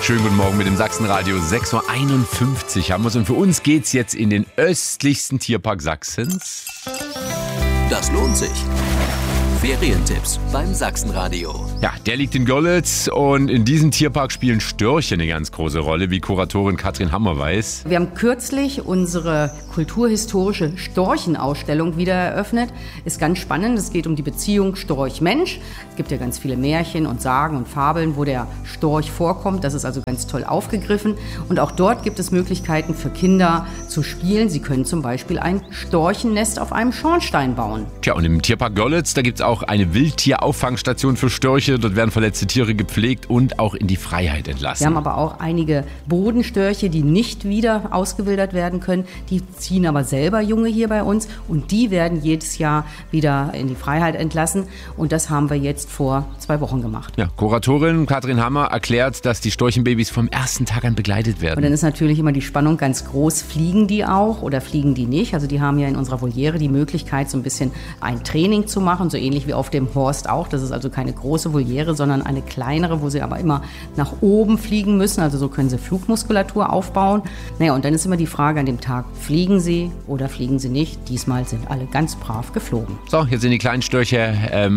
Schönen guten Morgen mit dem Sachsenradio. 6.51 Uhr haben wir es und für uns geht's jetzt in den östlichsten Tierpark Sachsens. Das lohnt sich. Ferientipps beim Sachsenradio. Ja, der liegt in Görlitz und in diesem Tierpark spielen Störche eine ganz große Rolle, wie Kuratorin Katrin Hammer weiß. Wir haben kürzlich unsere kulturhistorische Storchenausstellung wieder eröffnet. Ist ganz spannend, es geht um die Beziehung Storch-Mensch. Es gibt ja ganz viele Märchen und Sagen und Fabeln, wo der Storch vorkommt. Das ist also ganz toll aufgegriffen. Und auch dort gibt es Möglichkeiten für Kinder zu spielen. Sie können zum Beispiel ein Storchennest auf einem Schornstein bauen. Tja, und im Tierpark Görlitz, da gibt es auch eine Wildtierauffangstation für Störche. Dort werden verletzte Tiere gepflegt und auch in die Freiheit entlassen. Wir haben aber auch einige Bodenstörche, die nicht wieder ausgewildert werden können. Die ziehen aber selber Junge hier bei uns und die werden jedes Jahr wieder in die Freiheit entlassen. Und das haben wir jetzt vor 2 Wochen gemacht. Ja, Kuratorin Katrin Hammer erklärt, dass die Storchenbabys vom ersten Tag an begleitet werden. Und dann ist natürlich immer die Spannung ganz groß, fliegen die auch oder fliegen die nicht? Also die haben ja in unserer Voliere die Möglichkeit, so ein bisschen ein Training zu machen, so ähnlich wie auf dem Horst auch. Das ist also keine große Voliere, sondern eine kleinere, wo sie aber immer nach oben fliegen müssen. Also so können sie Flugmuskulatur aufbauen. Naja, und dann ist immer die Frage an dem Tag, fliegen sie oder fliegen sie nicht? Diesmal sind alle ganz brav geflogen. So, jetzt sind die kleinen Störche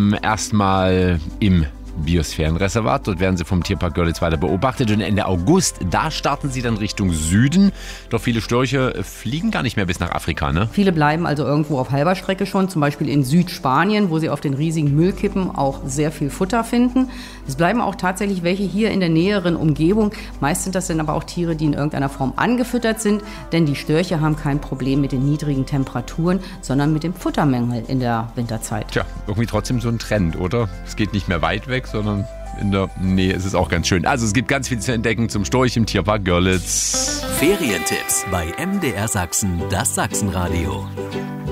erstmal im Biosphärenreservat. Dort werden sie vom Tierpark Görlitz weiter beobachtet und Ende August, da starten sie dann Richtung Süden. Doch viele Störche fliegen gar nicht mehr bis nach Afrika, ne? Viele bleiben also irgendwo auf halber Strecke schon, zum Beispiel in Südspanien, wo sie auf den riesigen Müllkippen auch sehr viel Futter finden. Es bleiben auch tatsächlich welche hier in der näheren Umgebung. Meist sind das dann aber auch Tiere, die in irgendeiner Form angefüttert sind, denn die Störche haben kein Problem mit den niedrigen Temperaturen, sondern mit dem Futtermangel in der Winterzeit. Tja, irgendwie trotzdem so ein Trend, oder? Es geht nicht mehr weit weg, sondern in der Nähe ist es auch ganz schön. Also es gibt ganz viel zu entdecken zum Storch im Tierpark Görlitz. Ferientipps bei MDR Sachsen, das Sachsenradio.